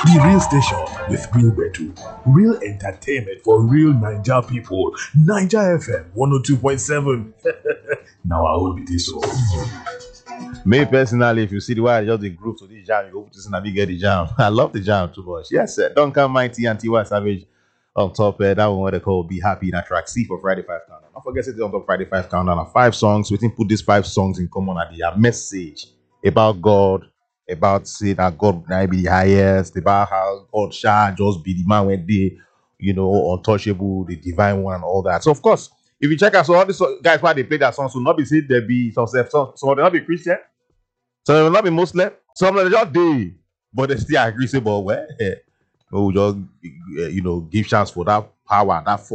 The real station with real bedu, real entertainment for real Naija people. Naija FM 102.7. Now I will be this so. Me personally, if you see the way I just the groove to this jam, you hope to see me get the jam. I love the jam too much. Yes, sir. Duncan Mighty and Tiwa Savage on top. That one what they call Be Happy in a track C for Friday 5 Countdown. Don't forget it on top Friday 5 Countdown. 5 songs. We think put these 5 songs in common at the message about God, about say that God might be the highest, about how God shall just be the man when they, untouchable, the divine one, and all that. So of course, if you check out so all these guys why they play that song, so not be say there be some they not be Christian. So they will not be Muslim. Some of them just do, but they still agree. Say, but well, we'll just give chance for that power, that